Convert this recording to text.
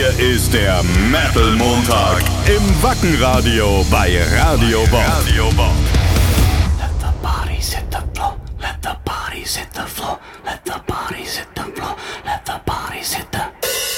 Hier ist der Metal Montag im Wackenradio bei Radio Bob. Let the bodies hit the floor. Let the bodies hit the floor. Let the bodies hit the